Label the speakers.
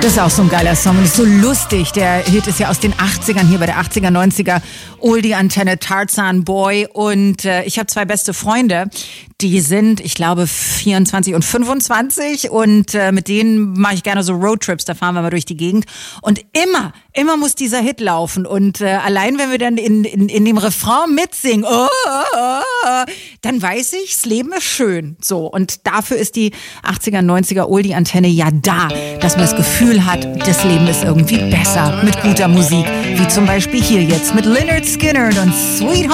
Speaker 1: Das ist auch so ein geiler Song und ist so lustig. Der Hit ist ja aus den 80ern, hier bei der 80er, 90er Oldie-Antenne, Tarzan Boy. Und ich habe zwei beste Freunde, die sind, ich glaube, 24 und 25 und mit denen mache ich gerne so Roadtrips, da fahren wir mal durch die Gegend. Und immer muss dieser Hit laufen und allein wenn wir dann in dem Refrain mitsingen, dann weiß ich, das Leben ist schön. So, und dafür ist die 80er, 90er Oldie-Antenne ja da, dass man das Gefühl hat, das Leben ist irgendwie besser mit guter Musik, wie zum Beispiel hier jetzt mit Lynyrd Skynyrd und Sweet